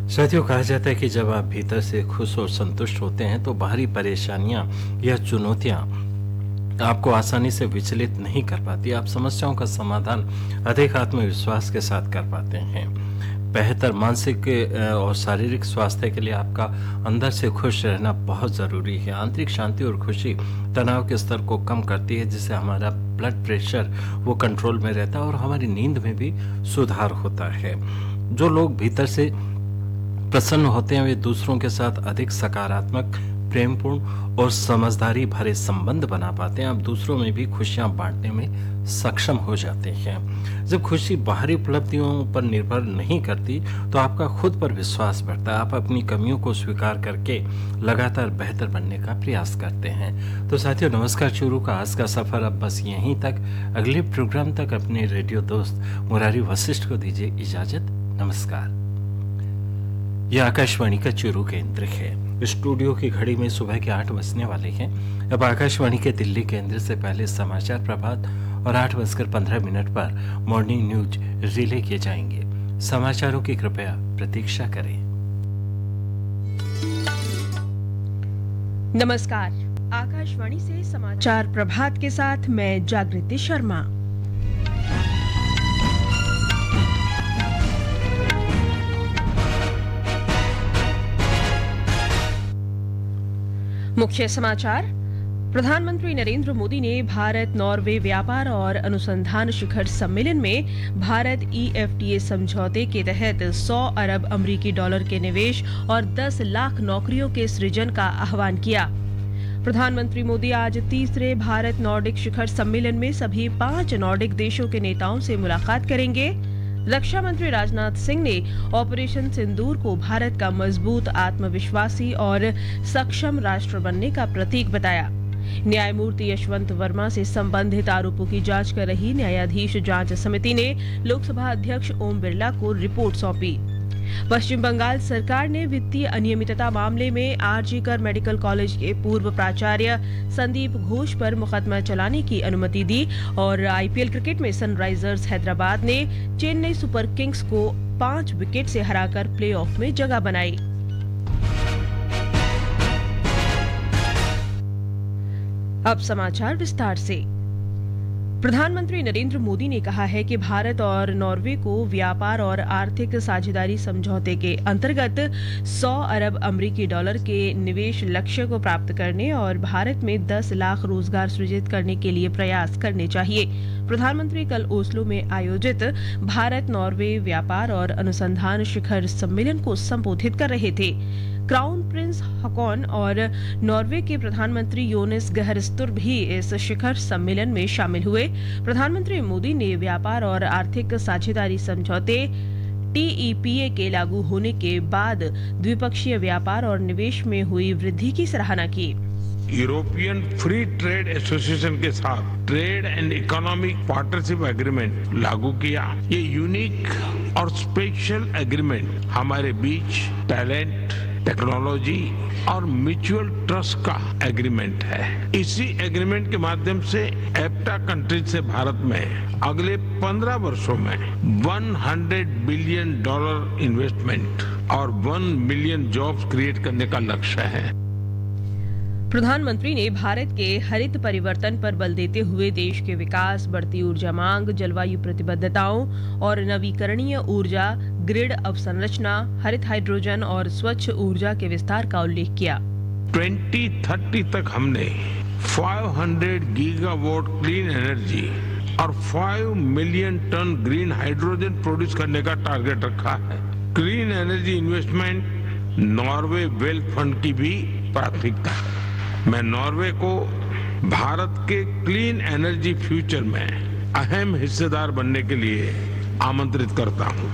साथियों, कहा जाता है कि जब आप भीतर से खुश और संतुष्ट होते हैं तो बाहरी परेशानियां या चुनौतियां आपको आसानी से विचलित नहीं कर पाती। आप समस्याओं का समाधान अधिक आत्मविश्वास के साथ कर पाते हैं। बेहतर मानसिक और शारीरिक स्वास्थ्य के लिए आपका अंदर से खुश रहना बहुत ज़रूरी है। आंतरिक शांति और खुशी तनाव के स्तर को कम करती है, जिससे हमारा ब्लड प्रेशर वो कंट्रोल में रहता है और हमारी नींद में भी सुधार होता है। जो लोग भीतर से प्रसन्न होते हैं वे दूसरों के साथ अधिक सकारात्मक, प्रेमपूर्ण और समझदारी भरे संबंध बना पाते हैं। आप दूसरों में भी खुशियां बांटने में सक्षम हो जाते हैं। जब खुशी बाहरी उपलब्धियों पर निर्भर नहीं करती तो आपका खुद पर विश्वास बढ़ता है। आप अपनी कमियों को स्वीकार करके लगातार बेहतर बनने का प्रयास करते हैं। तो साथियों, नमस्कार। चूरू का आज का सफर अब बस यहीं तक। अगले प्रोग्राम तक अपने रेडियो दोस्त मुरारी वशिष्ठ को दीजिए इजाजत। नमस्कार। यह आकाशवाणी का चूरू केंद्र है। स्टूडियो की घड़ी में सुबह के 8 बजने वाले हैं। अब आकाशवाणी के दिल्ली केंद्र से पहले समाचार प्रभात और 8:15 पर मॉर्निंग न्यूज रिले किए जाएंगे। समाचारों की कृपया प्रतीक्षा करें। नमस्कार। आकाशवाणी से समाचार प्रभात के साथ मैं जागृति शर्मा। मुख्य समाचार। प्रधानमंत्री नरेंद्र मोदी ने भारत नॉर्वे व्यापार और अनुसंधान शिखर सम्मेलन में भारत EFTA समझौते के तहत 100 अरब अमेरिकी डॉलर के निवेश और 10 लाख नौकरियों के सृजन का आह्वान किया। प्रधानमंत्री मोदी आज तीसरे भारत नॉर्डिक शिखर सम्मेलन में सभी 5 नॉर्डिक देशों के नेताओं से मुलाकात करेंगे। रक्षा मंत्री राजनाथ सिंह ने ऑपरेशन सिंदूर को भारत का मजबूत, आत्मविश्वासी और सक्षम राष्ट्र बनने का प्रतीक बताया। न्यायमूर्ति यशवंत वर्मा से संबंधित आरोपों की जांच कर रही न्यायाधीश जांच समिति ने लोकसभा अध्यक्ष ओम बिरला को रिपोर्ट सौंपी। पश्चिम बंगाल सरकार ने वित्तीय अनियमितता मामले में आरजी कर मेडिकल कॉलेज के पूर्व प्राचार्य संदीप घोष पर मुकदमा चलाने की अनुमति दी और IPL क्रिकेट में सनराइजर्स हैदराबाद ने चेन्नई सुपर किंग्स को 5 विकेट से हराकर प्लेऑफ में जगह बनाई। अब समाचार विस्तार से। प्रधानमंत्री नरेंद्र मोदी ने कहा है कि भारत और नॉर्वे को व्यापार और आर्थिक साझेदारी समझौते के अंतर्गत 100 अरब अमेरिकी डॉलर के निवेश लक्ष्य को प्राप्त करने और भारत में 10 लाख रोजगार सृजित करने के लिए प्रयास करने चाहिए। प्रधानमंत्री कल ओस्लो में आयोजित भारत नॉर्वे व्यापार और अनुसंधान शिखर सम्मेलन को संबोधित कर रहे थे। क्राउन प्रिंस हकॉन और नॉर्वे के प्रधानमंत्री योनिस गहर स्टुर भी इस शिखर सम्मेलन में शामिल हुए। प्रधानमंत्री मोदी ने व्यापार और आर्थिक साझेदारी समझौते TEPA के लागू होने के बाद द्विपक्षीय व्यापार और निवेश में हुई वृद्धि की सराहना की। यूरोपियन फ्री ट्रेड एसोसिएशन के साथ trade and economic partnership agreement लागू किया। ये यूनिक और स्पेशल एग्रीमेंट हमारे बीच टैलेंट, टेक्नोलॉजी और म्यूचुअल ट्रस्ट का एग्रीमेंट है। इसी एग्रीमेंट के माध्यम से एप्टा कंट्रीज से भारत में अगले 15 वर्षों में $100 बिलियन इन्वेस्टमेंट और 1 मिलियन जॉब्स क्रिएट करने का लक्ष्य है। प्रधानमंत्री ने भारत के हरित परिवर्तन पर बल देते हुए देश के विकास, बढ़ती ऊर्जा मांग, जलवायु प्रतिबद्धताओं और नवीकरणीय ऊर्जा, ग्रिड अवसंरचना, हरित हाइड्रोजन और स्वच्छ ऊर्जा के विस्तार का उल्लेख किया। 2030 तक हमने 500 गीगावाट क्लीन एनर्जी और 5 million ton green hydrogen produce करने का टारगेट रखा है। Clean energy investment Norway wealth fund की भी प्राथमिकता है। मैं नॉर्वे को भारत के क्लीन एनर्जी फ्यूचर में अहम हिस्सेदार बनने के लिए आमंत्रित करता हूं।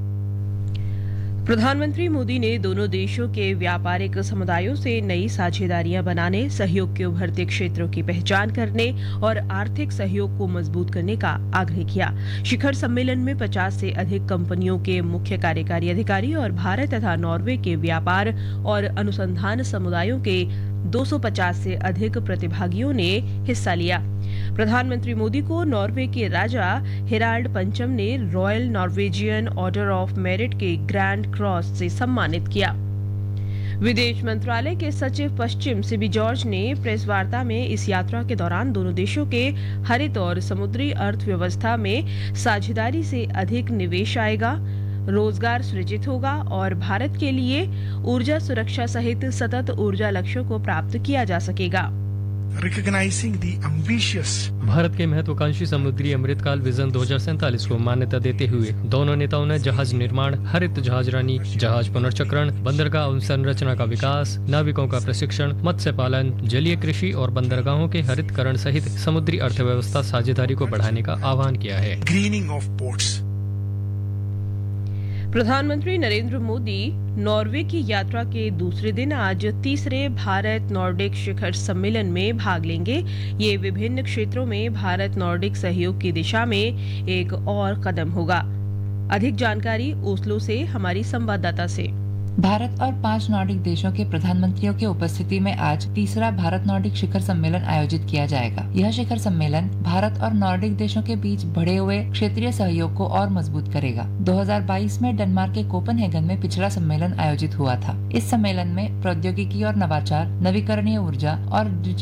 प्रधानमंत्री मोदी ने दोनों देशों के व्यापारिक समुदायों से नई साझेदारियां बनाने, सहयोग के उभरते क्षेत्रों की पहचान करने और आर्थिक सहयोग को मजबूत करने का आग्रह किया। शिखर सम्मेलन में 50 से अधिक कंपनियों के मुख्य कार्यकारी अधिकारी और भारत तथा नॉर्वे के व्यापार और अनुसंधान समुदायों के 250 से अधिक प्रतिभागियों ने हिस्सा लिया। प्रधानमंत्री मोदी को नॉर्वे के राजा हेराल्ड पंचम ने royal Norwegian order of merit के ग्रैंड क्रॉस से सम्मानित किया। विदेश मंत्रालय के सचिव पश्चिम सिबी जॉर्ज ने प्रेस वार्ता में इस यात्रा के दौरान दोनों देशों के हरित और समुद्री अर्थव्यवस्था में साझेदारी से अधिक निवेश आएगा, रोजगार सृजित होगा और भारत के लिए ऊर्जा सुरक्षा सहित सतत ऊर्जा लक्ष्यों को प्राप्त किया जा सकेगा। Recognizing the ambitious भारत के महत्वाकांक्षी समुद्री अमृतकाल विजन 2047 को मान्यता देते हुए दोनों नेताओं ने जहाज निर्माण, हरित जहाजरानी, जहाज पुनर्चक्रण, बंदरगाह अवसंरचना का विकास, नाविकों का प्रशिक्षण, मत्स्य पालन, जलीय कृषि और बंदरगाहों के हरितकरण सहित समुद्री अर्थव्यवस्था साझेदारी को बढ़ाने का आह्वान किया है। greening of ports. प्रधानमंत्री नरेंद्र मोदी नॉर्वे की यात्रा के दूसरे दिन आज तीसरे भारत नॉर्डिक शिखर सम्मेलन में भाग लेंगे। ये विभिन्न क्षेत्रों में भारत नॉर्डिक सहयोग की दिशा में एक और कदम होगा। अधिक जानकारी ओस्लो से हमारी संवाददाता से। भारत और 5 नॉर्डिक देशों के प्रधानमंत्रियों की उपस्थिति में आज तीसरा भारत नॉर्डिक शिखर सम्मेलन आयोजित किया जाएगा। यह शिखर सम्मेलन भारत और नॉर्डिक देशों के बीच बढ़े हुए क्षेत्रीय सहयोग को और मजबूत करेगा। 2022 में डेनमार्क के कोपेनहेगन में पिछला सम्मेलन आयोजित हुआ था। इस सम्मेलन में प्रौद्योगिकी और नवाचार, नवीकरणीय ऊर्जा और